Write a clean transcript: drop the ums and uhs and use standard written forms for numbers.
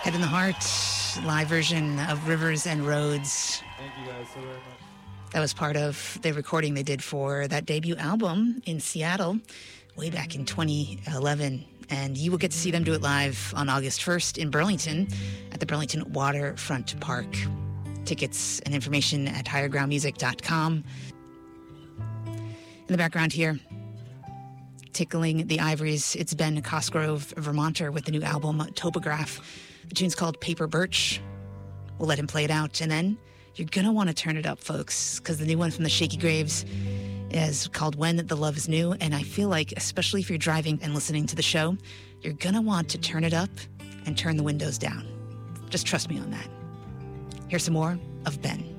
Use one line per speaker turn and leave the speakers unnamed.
Head in the Heart, live version of Rivers and Roads.
Thank you guys so very much.
That was part of the recording they did for that debut album in Seattle way back in 2011. And you will get to see them do it live on August 1st in Burlington at the Burlington Waterfront Park. Tickets and information at highergroundmusic.com. In the background here, tickling the ivories, it's Ben Cosgrove, Vermonter, with the new album Topograph. The tune's called Paper Birch. We'll let him play it out, and then you're going to want to turn it up, folks, because the new one from the Shaky Graves is called When the Love Is New, and I feel like, especially if you're driving and listening to the show, you're going to want to turn it up and turn the windows down. Just trust me on that. Here's some more of Ben.